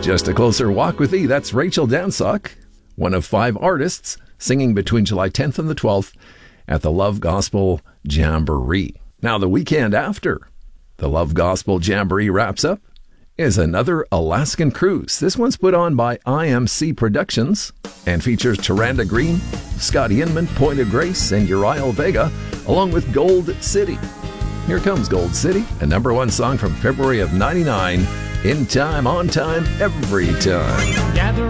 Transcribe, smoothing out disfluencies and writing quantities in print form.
Just a Closer Walk with Thee. That's Rachel Dansock, one of 5 artists singing between July 10th and the 12th at the Love Gospel Jamboree. Now, the weekend after the Love Gospel Jamboree wraps up is another Alaskan cruise. This one's put on by IMC Productions and features Taranda Green, Scotty Inman, Point of Grace, and Uriel Vega, along with Gold City. Here comes Gold City, a #1 song from February of '99, In Time, On Time, Every Time. Gather